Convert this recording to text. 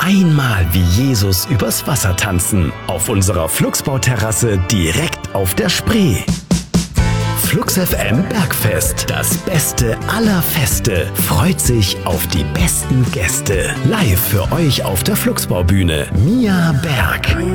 einmal wie Jesus übers Wasser tanzen. Auf unserer Flugsbauterrasse direkt auf der Spree. Flux FM Bergfest, das Beste aller Feste, freut sich auf die besten Gäste. Live für euch auf der Flugsbaubühne, Mia Berg.